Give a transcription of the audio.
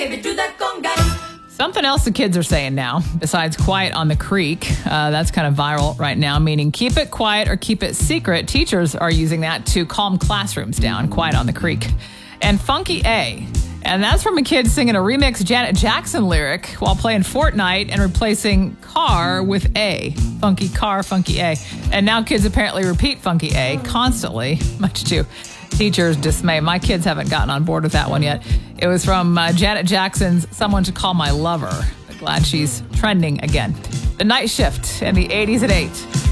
Something else the kids are saying now, besides quiet on the creek, that's kind of viral right now, meaning keep it quiet or keep it secret. Teachers are using that to calm classrooms down, quiet on the creek. And Funky A. And that's from a kid singing a remix Janet Jackson lyric while playing Fortnite and replacing car with A. Funky car, Funky A. And now kids apparently repeat Funky A constantly, much to teachers' dismay. My kids haven't gotten on board with that one yet. It was from Janet Jackson's Someone to Call My Lover. But glad she's trending again. The Night Shift and the 80s at 8.